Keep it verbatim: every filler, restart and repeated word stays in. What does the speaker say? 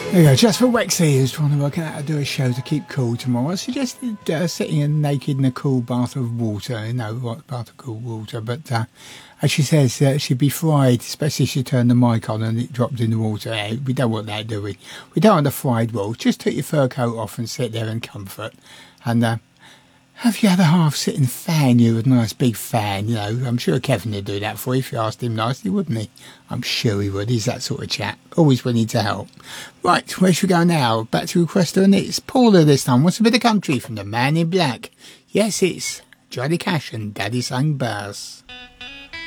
There you go, just for Wexy, who's trying to work out how to do a show to keep cool tomorrow. I suggested uh, sitting naked in a cool bath of water, you know, what bath of cool water, but uh, as she says, uh, she'd be fried, especially if she turned the mic on and it dropped in the water. Hey, we don't want that, do we? We don't want the fried wool. Just take your fur coat off and sit there in comfort. And uh, have your other half sit and fan you with a nice big fan, you know. I'm sure Kevin would do that for you if you asked him nicely, wouldn't he? I'm sure he would. He's that sort of chap. Always willing to help. Right, where should we go now? Back to Requester, and it's Paula this time. What's a bit of country from the Man in Black? Yes, it's Johnny Cash and Daddy Sang Bass.